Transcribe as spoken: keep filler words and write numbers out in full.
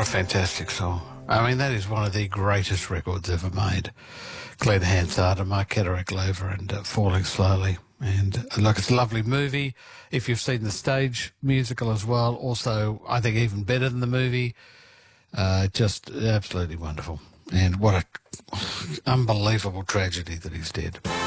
a fantastic song. I mean, that is one of the greatest records ever made. Glenn Hansard and Mark Kederick-Lever and uh, Falling Slowly. And uh, look, it's a lovely movie. If you've seen the stage musical as well, also, I think even better than the movie. Uh, just absolutely wonderful. And what a unbelievable tragedy that he's dead.